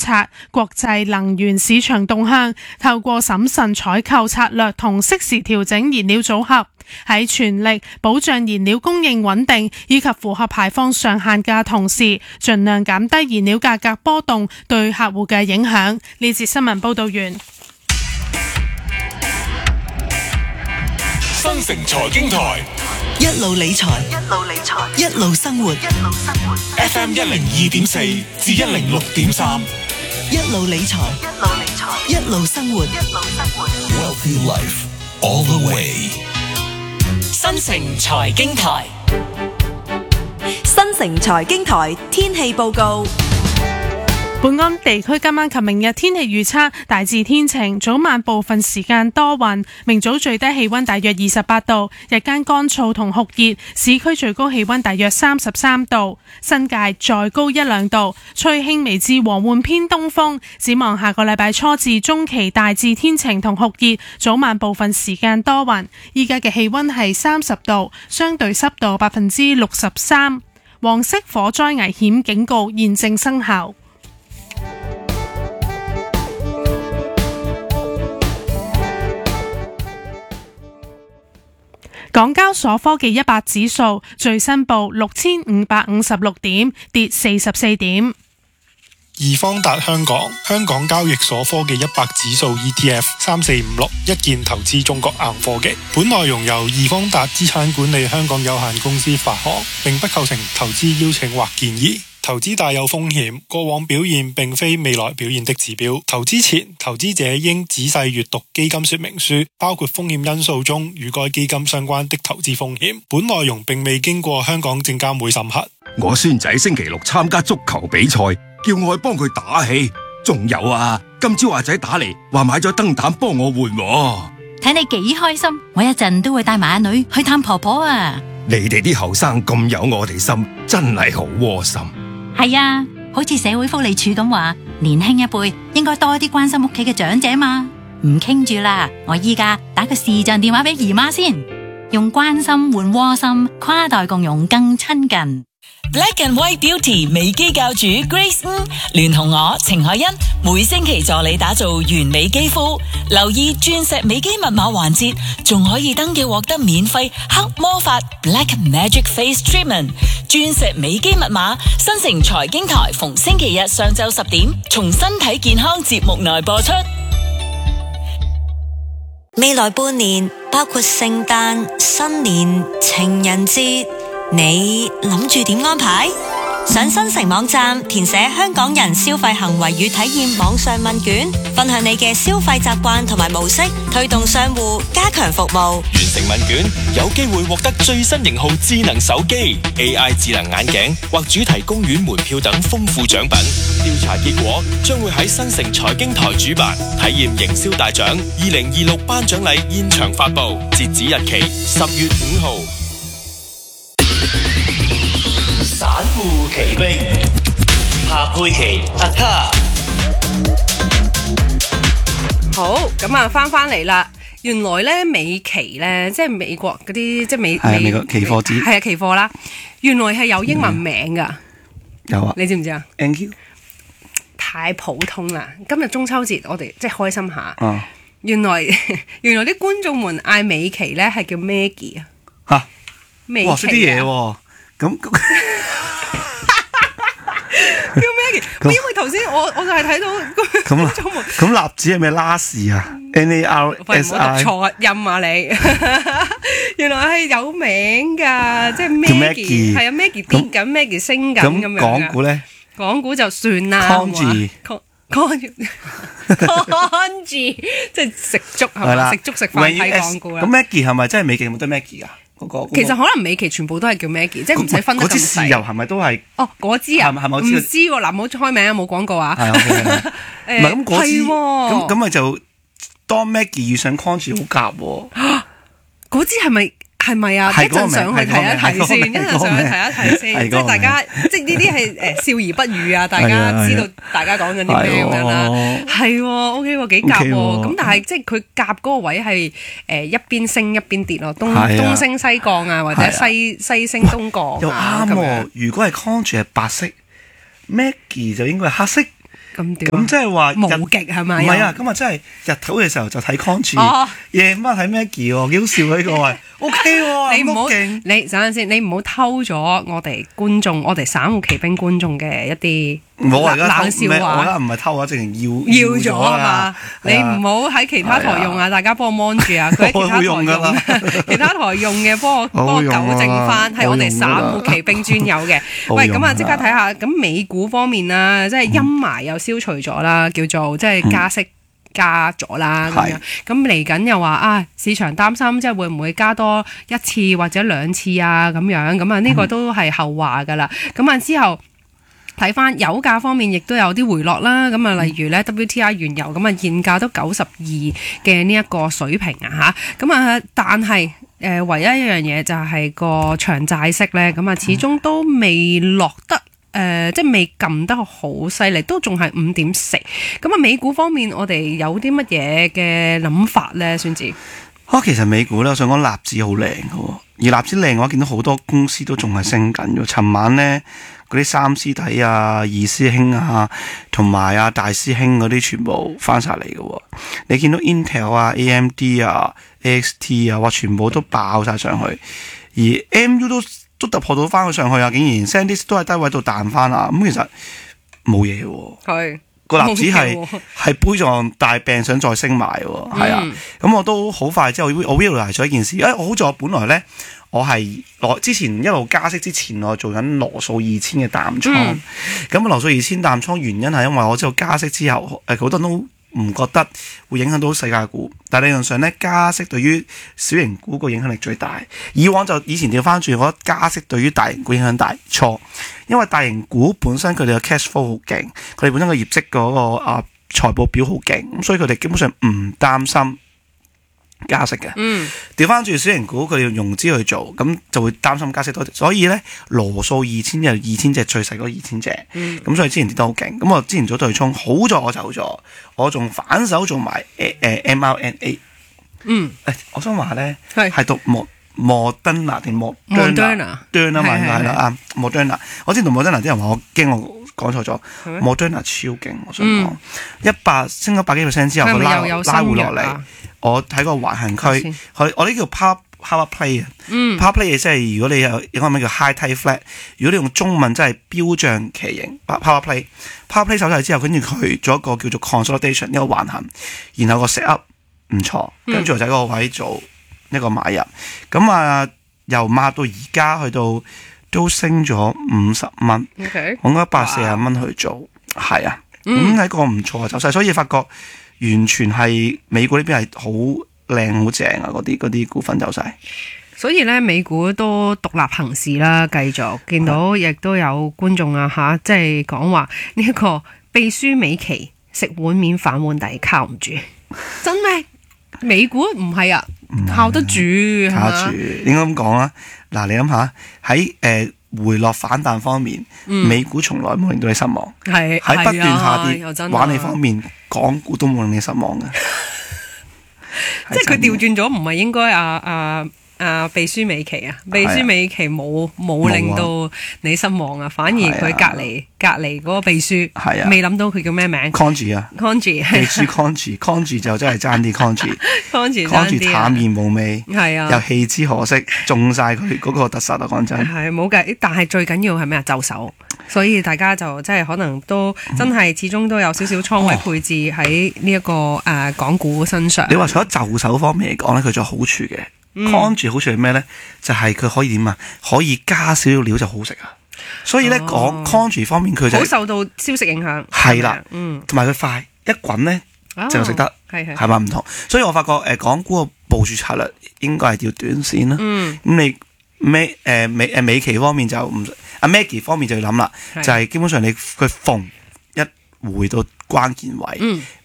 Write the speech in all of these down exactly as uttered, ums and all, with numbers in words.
察國際能源市場動向，透過審慎採購策略同適時調整燃料組合，喺全力保障燃料供應穩定以及符合排放上限嘅同時，盡量減低燃料價格波動對客戶嘅影響。呢節新聞報道完。 新城財經台一路理財，一路理財，一路生活，一路生活。 F M 一零二點四至一零六點三， 一路理財，一路理財，一路生活，一路生活。 Wealthy Life all the way。 新城財經台， 新城財經台天氣報告。 本港地區今晚及明日天氣預測大致天晴，早晚部分時間多雲，明早最低氣溫大約二十八度，日間乾燥同酷熱，市區最高氣溫大約三十三度，新界再高一兩度，吹輕微至和緩偏東風。展望下個禮拜初至中期大致天晴同酷熱，早晚部分時間多雲。依家嘅氣溫係三十度，相對濕度百分之六十三，黃色火災危險警告現正生效。港交所科技一百指數最新報六千五百五十六點，跌四十四點。 易方達香港香港交易所科技一百指數 E T F 三四五六一鍵投資中國硬科技。本內容由易方達資產管理香港有限公司發行，並不構成投資邀請或建議。投資大有風險，過往表現並非未來表現的指標。投資前，投資者應仔細閱讀基金說明書，包括風險因素中與該基金相關的投資風險。本內容並未經過香港證監會審核。 我孫仔星期六參加足球比賽，叫我去幫佢打氣。仲有啊，今朝阿仔打嚟話買咗燈膽幫我換喎。 睇你幾開心，我一陣都會帶埋阿女去探婆婆啊。 你哋啲後生咁有我哋心，真係好窩心。 係啊，好似社會福利署咁話，年輕一輩應該多啲關心屋企嘅長者嘛。唔傾住啦，我依家打個視像電話俾姨媽先，用關心換窩心，跨代共融更親近。 Black and White Beauty 美肌教主 Grace 嗯聯同我程海欣每星期助你打造完美肌膚，留意鑽石美肌密碼環節，仲可以登記獲得免費黑魔法 Black Magic Face Treatment。鑽石美肌密碼，新城財經台逢星期日上晝十點，從身體健康節目內播出。 未來半年包括聖誕、新年、情人節，你諗住點安排？上新城網站填寫香港人消費行為與體驗網上問卷，分享你嘅消費習慣同埋模式，推動商戶加強服務。 完成問卷，有機會獲得最新型號智能手機、A I 智能眼鏡或主題公園門票等豐富獎品。調查結果將會喺新城財經台主辦，體驗營銷大獎二零二六頒獎禮現場發佈，截止日期十月五號。 散戶奇兵，夏佩琪阿卡。 好，咁啊，翻翻嚟啦。原來咧美期咧，即係美國嗰啲，即係美係美國期貨指係啊期貨啦。原來係有英文名噶、 嗯，有啊， 你知唔知啊 ？Thank you。 太普通啦！今日中秋節，我哋即係開心下。 哦、 原來原來啲觀眾們嗌美期咧係叫 Maggie 啊。 吓， 美期哇！識啲嘢喎，咁。 叫 Maggie，因為頭先我我就係睇到咁啊，咁納指係咩拉士啊 ？N A R S I 錯音啊你，原來係有名㗎，即係 Maggie 係啊 Maggie 跌緊 Maggie 升緊咁樣。咁港股咧？ 港股就算啦。 Congee Congee 即係食粥係嘛？食粥食飯睇港股啦。 咁 Maggie 係咪真係美期冇得 Maggie 啊？ 其實可能美期全部都係叫 Maggie， 即係唔使分得咁細。 嗰支豉油係咪都係？ 哦，嗰支啊，係咪唔知喎？嗱，唔好開名啊，冇廣告啊。 係 OK。唔係咁嗰支，咁咁咪就當 Maggie 遇上 Congee 好夾喎。 嗰支係咪係咪啊？一陣上去睇一睇先，一陣上去睇一睇先。即係大家，即係呢啲係誒笑而不語啊！大家知道大家講緊啲咩咁樣啦。係喎 ，OK 喎，幾夾喎。咁但係即係佢夾嗰個位係誒一邊升一邊跌咯，東東升西降啊，或者西西升東降又啱喎。如果係 Congee 係白色 ，Maggie 就應該係黑色。 咁點？ 咁即係話無極係咪？ 唔係啊，今日真係日頭嘅時候就睇 Conchi，夜晚睇 Maggie 喎，幾好笑呢個係 OK 喎， 你唔好勁。 你等陣先，你唔好偷咗我哋觀眾，我哋散戶奇兵觀眾嘅一啲。 我而家冷笑話， 我而家唔係偷啊，直情要要咗係嘛？你唔好喺其他台用啊！大家幫我 mon 住啊！佢喺其他台用，其他台用嘅幫我幫我糾正翻，係我哋散戶奇兵專有嘅。喂，咁啊，即刻睇下咁美股方面啦，即係陰霾又消除咗啦，叫做即係加息加咗啦咁樣。咁嚟緊又話啊，市場擔心即係會唔會加多一次或者兩次啊咁樣？咁啊，呢個都係後話㗎啦。咁啊之後。睇翻油價方面，亦都有啲回落啦。咁啊，例如咧 W T I 原油咁啊，現價都九十二嘅呢一個水平啊嚇。咁啊，但係誒、呃，唯一一樣嘢就係個長債息咧，咁啊，始終都未落得誒、呃，即係未撳得好犀利，都仲係五點四。咁啊，美股方面，我哋有啲乜嘢嘅諗法咧？孫子啊，其實美股咧，我想講納指好靚嘅喎，而納指靚嘅話，見到好多公司都仲係升緊嘅。尋晚咧。嗰啲三師弟啊、二師兄啊，同埋啊大師兄嗰啲全部翻晒嚟嘅喎。你見到 Intel 啊、A M D 啊、A X T 啊，哇，全部都爆晒上去。而 M U 都都突破到翻去上去啊！竟然 SanDisk 都喺低位度彈翻啊！咁其實冇嘢喎。係個納指係係杯狀大病，想再升埋喎。係、嗯、啊，咁我都好快之後我 realize 咗一件事。誒、哎，我好在我本來咧。我係攞之前一路加息之前，我做緊羅素二千嘅淡倉。咁、嗯、羅素二千淡倉原因係因為我知道加息之後，誒好多人都唔覺得會影響到世界股。但係理論上咧，加息對於小型股個影響力最大。以往就以前調翻轉，我覺得加息對於大型股影響大。錯，因為大型股本身佢哋嘅 cash flow 好勁，佢哋本身嘅業績嗰、那個啊財報表好勁，咁所以佢哋基本上唔擔心加息嘅，嗯，調翻轉小型股佢哋用融資去做，咁就會擔心加息多啲，所以咧羅素二千就二千隻最細嗰二千隻，咁、嗯、所以之前跌得好勁，咁我之前做對沖，好在我走咗，我仲反手做埋誒誒 M R N A， 嗯，誒，我想話咧係讀莫莫登納定莫登納，登啊嘛係啦啊，莫登納，我之前讀莫登納啲人話我驚我講錯咗，莫登納超勁，我想講一百升咗百幾 percent 之後，佢拉拉回落嚟。我睇個橫行區，佢我呢叫 power power play 啊、嗯、，power play 即係如果你有有個名叫 high tie flat， 如果你用中文真係標漲旗形 power play，power play 手勢之後，跟住佢做一個叫做 consolidation 一個橫行，然後個 set up 唔錯，跟住就喺個位做一個買入，咁、嗯、啊由抹到而家去到都升咗五十蚊，我應該一百四十蚊去做，係啊，咁係一個唔錯嘅走勢，所以發覺。完全係美股呢邊係好靚好正啊！嗰啲嗰啲股份走勢， 所以咧美股都獨立行事啦，繼續見到亦都有觀眾啊吓，即係講話呢一個秘書美琪食碗面反碗底靠唔住，真咩？美股唔係啊，靠得住， 靠得住應該咁講啦。嗱，你諗下喺誒回落反彈方面，嗯、美股從來冇令到你失望，係喺不斷下跌、啊、玩你方面。港股都冇令你失望嘅， 即係佢調轉咗，唔係應該啊啊啊秘書美琪啊，秘書美琪冇冇令到你失望啊，反而佢隔離隔離嗰個秘書，係啊，未諗到佢叫咩名 ？Conchi 啊 ，Conchi 秘書 Conchi，Conchi 就真係爭啲 Conchi，Conchi 淡然無味，係啊，又棄之可惜，中晒佢嗰個特色啊！講真， 係冇計，但係最緊要係咩啊？就手。所以大家就真係可能都真係始終都有少少倉位配置喺呢一個誒、哦呃、港股身上。 你話除咗就手方面嚟講咧，佢仲有好處嘅。Conchi、嗯、好處係咩咧？就係、是、佢可以點啊？可以加少少料就好食啊！所以咧講 Conchi 方面佢就好受到消息影響。 係啦，嗯，同埋佢快一滾咧、哦、就食得，係係係嘛唔同。所以我發覺誒、呃、港股嘅部署策略應該係調短線啦。嗯，咁你美誒美誒美期方面就唔。阿 Maggie 方面就要諗啦，就係、是、基本上你佢逢一回到關鍵位，嗯、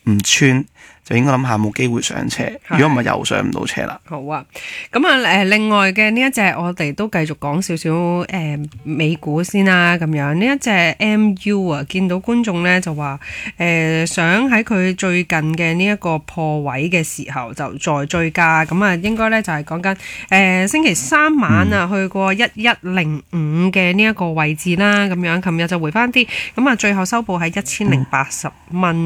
唔穿，就應該諗下冇機會上車。如果唔係，又上唔到車啦。 好啊，咁啊誒，另外嘅呢一隻我哋都繼續講少少誒美股先啦，咁樣呢一隻 M U 啊，見到觀眾咧就話誒、呃、想喺佢最近嘅呢一個破位嘅時候就再追加，咁啊應該咧就係講緊誒星期三晚啊、嗯、去過一一零五嘅呢一個位置啦，咁樣琴日就回翻啲，咁啊最後收報喺一千零八十蚊。